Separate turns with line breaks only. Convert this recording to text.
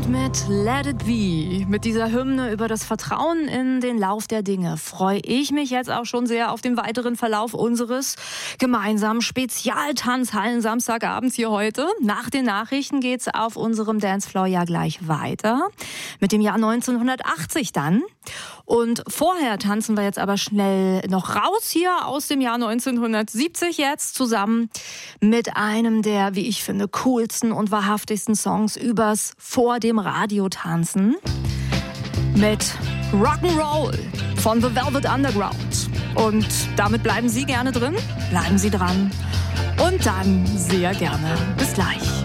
Und mit Let It Be, mit dieser Hymne über das Vertrauen in den Lauf der Dinge, freue ich mich jetzt auch schon sehr auf den weiteren Verlauf unseres gemeinsamen Spezialtanzhallen Samstagabends hier heute. Nach den Nachrichten geht's auf unserem Dancefloor ja gleich weiter. Mit dem Jahr 1980 dann. Und vorher tanzen wir jetzt aber schnell noch raus hier aus dem Jahr 1970 jetzt zusammen mit einem der, wie ich finde, coolsten und wahrhaftigsten Songs übers vor dem Radio tanzen. Mit Rock'n'Roll von The Velvet Underground. Und damit bleiben Sie gerne drin, bleiben Sie dran und dann sehr gerne. Bis gleich.